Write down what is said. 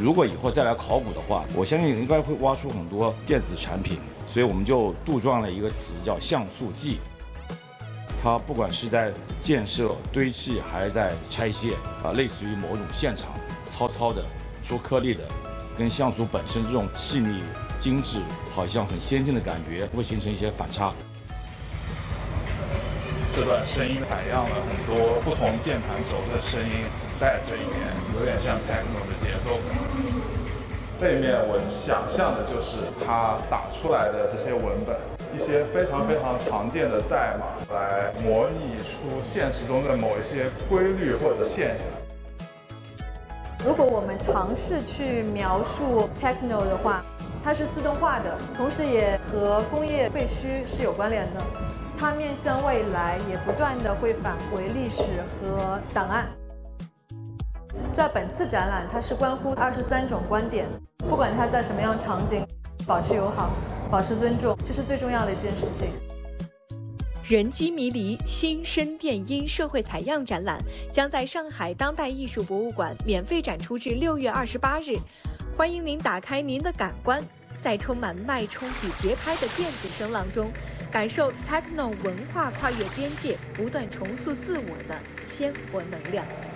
如果以后再来考古的话，我相信应该会挖出很多电子产品，所以我们就杜撰了一个词叫像素记。它不管是在建设、堆砌，还是在拆卸类似于某种现场糙糙的、出颗粒的，跟像素本身这种细腻、精致、好像很先进的感觉，会形成一些反差。 这段声音采样了很多不同键盘轴的声音，在这里面有点像 techno 的节奏感。背面我想象的就是它打出来的这些文本，一些非常常见的代码，来模拟出现实中的某一些规律或者现象。 如果我们尝试去描述 techno 的话，它是自动化的，同时也和工业废墟是有关联的。它面向未来，也不断地会返回历史和档案。在本次展览，它是关乎23种观点，不管它在什么样场景，保持友好，保持尊重，这是最重要的一件事情。 人机迷离新声电音社会采样展览将在上海当代艺术博物馆免费展出至6月28日，欢迎您打开您的感官，在充满脉冲与节拍的电子声浪中，感受 techno 文化跨越边界、不断重塑自我的鲜活能量。